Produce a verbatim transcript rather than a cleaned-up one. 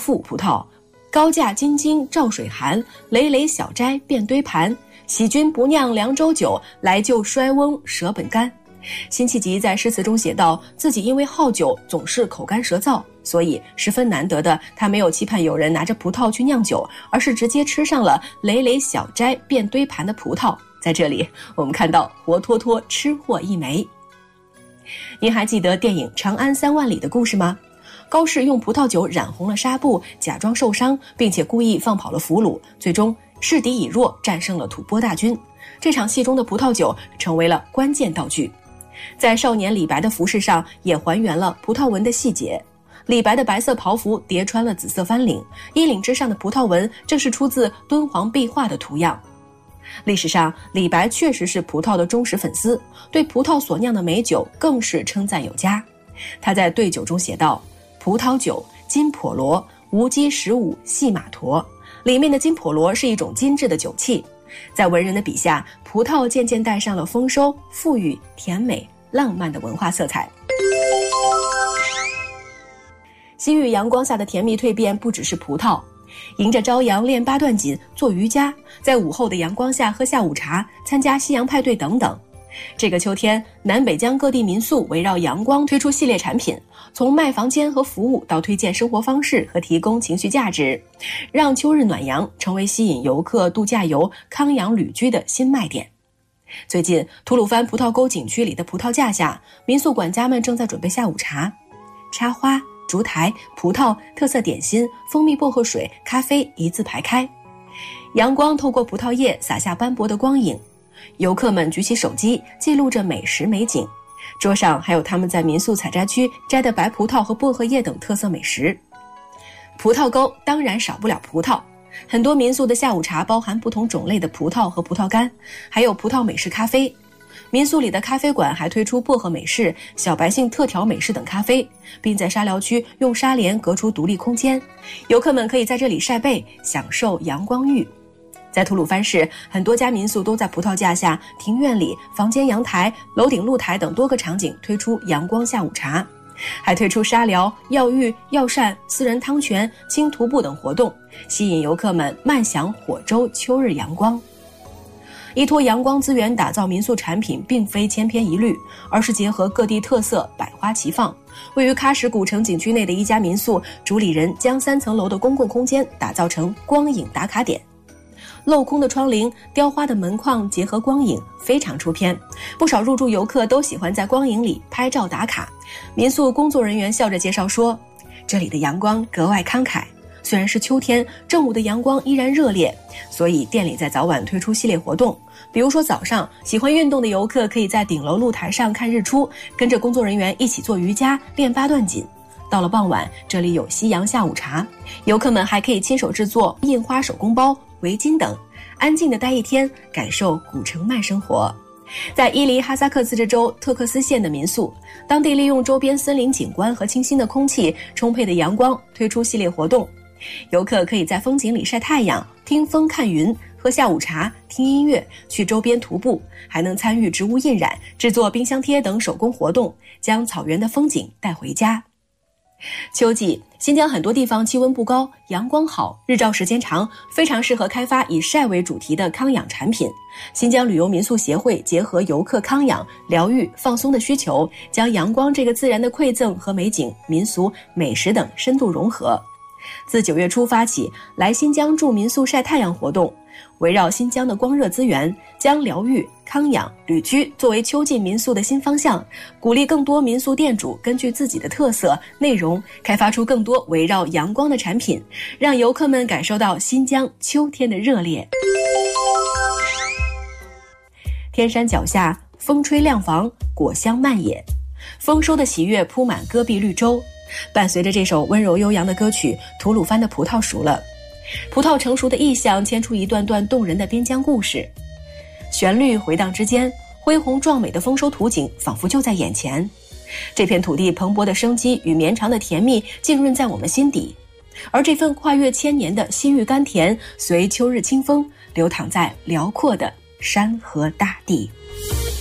富葡萄，高价金晶照水寒，累累小摘变堆盘。喜君不酿凉州酒，来就衰翁舌本干。辛弃疾在诗词中写道，自己因为好酒总是口干舌燥，所以十分难得的他没有期盼有人拿着葡萄去酿酒，而是直接吃上了累累小摘变堆盘的葡萄。在这里我们看到活脱脱吃货一枚。您还记得电影《长安三万里》的故事吗？高适用葡萄酒染红了纱布，假装受伤，并且故意放跑了俘虏，最终示敌以弱，战胜了吐蕃大军。这场戏中的葡萄酒成为了关键道具。在少年李白的服饰上也还原了葡萄纹的细节，李白的白色袍服叠穿了紫色翻领，衣领之上的葡萄纹正是出自敦煌壁画的图样。历史上，李白确实是葡萄的忠实粉丝，对葡萄所酿的美酒更是称赞有加。他在对酒中写道：葡萄酒金婆罗，无机十五细马驼。里面的金婆罗是一种精致的酒器，在文人的笔下，葡萄渐渐带上了丰收、富裕、甜美、浪漫的文化色彩。西域阳光下的甜蜜蜕变不只是葡萄，迎着朝阳练八段锦、做瑜伽，在午后的阳光下喝下午茶、参加西洋派对等等。这个秋天，南北疆各地民宿围绕阳光推出系列产品，从卖房间和服务到推荐生活方式和提供情绪价值，让秋日暖阳成为吸引游客度假游、康养旅居的新卖点。最近，吐鲁番葡萄沟景区里的葡萄架下，民宿管家们正在准备下午茶，插花、烛台、葡萄、特色点心、蜂蜜薄荷水、咖啡一字排开，阳光透过葡萄叶洒下斑驳的光影。游客们举起手机记录着美食美景，桌上还有他们在民宿采摘区摘的白葡萄和薄荷叶等特色美食。葡萄沟当然少不了葡萄，很多民宿的下午茶包含不同种类的葡萄和葡萄干，还有葡萄美式咖啡。民宿里的咖啡馆还推出薄荷美式、小白杏特调美式等咖啡，并在沙疗区用纱帘隔出独立空间，游客们可以在这里晒背，享受阳光浴。在吐鲁番市，很多家民宿都在葡萄架下、庭院里、房间阳台、楼顶露台等多个场景推出阳光下午茶，还推出沙疗、药浴、药膳、私人汤泉、轻徒步等活动，吸引游客们慢享火州秋日阳光。依托阳光资源打造民宿产品并非千篇一律，而是结合各地特色，百花齐放。位于喀什古城景区内的一家民宿，主理人将三层楼的公共空间打造成光影打卡点，镂空的窗棂、雕花的门框结合光影，非常出片。不少入住游客都喜欢在光影里拍照打卡。民宿工作人员笑着介绍说，这里的阳光格外慷慨，虽然是秋天，正午的阳光依然热烈，所以店里在早晚推出系列活动。比如说早上，喜欢运动的游客可以在顶楼露台上看日出，跟着工作人员一起做瑜伽、练八段锦。到了傍晚，这里有夕阳下午茶，游客们还可以亲手制作印花手工包、围巾等，安静地待一天，感受古城慢生活。在伊犁哈萨克自治州特克斯县的民宿，当地利用周边森林景观和清新的空气、充沛的阳光推出系列活动，游客可以在风景里晒太阳、听风看云、喝下午茶、听音乐、去周边徒步，还能参与植物印染、制作冰箱贴等手工活动，将草原的风景带回家。秋季，新疆很多地方气温不高，阳光好，日照时间长，非常适合开发以晒为主题的康养产品。新疆旅游民宿协会结合游客康养、疗愈、放松的需求，将阳光这个自然的馈赠和美景、民俗、美食等深度融合。自九月初发起来新疆住民宿晒太阳活动，围绕新疆的光热资源，将疗愈、康养、旅居作为秋季民宿的新方向，鼓励更多民宿店主根据自己的特色、内容，开发出更多围绕阳光的产品，让游客们感受到新疆秋天的热烈。天山脚下，风吹亮房，果香漫野，丰收的喜悦铺满戈壁绿洲。伴随着这首温柔悠扬的歌曲，吐鲁番的葡萄熟了。葡萄成熟的意象牵出一段段动人的边疆故事，旋律回荡之间，恢宏壮美的丰收图景仿佛就在眼前。这片土地蓬勃的生机与绵长的甜蜜浸润在我们心底，而这份跨越千年的西域甘甜，随秋日清风流淌在辽阔的山河大地。